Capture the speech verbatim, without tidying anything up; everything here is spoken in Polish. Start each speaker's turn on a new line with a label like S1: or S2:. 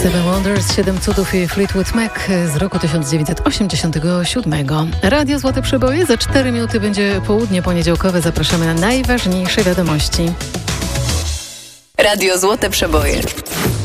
S1: Seven Wonders, Siedem Cudów i Fleetwood Mac z roku tysiąc dziewięćset osiemdziesiątego siódmego. Radio Złote Przeboje. Za cztery minuty będzie południe poniedziałkowe. Zapraszamy na najważniejsze wiadomości.
S2: Radio Złote Przeboje.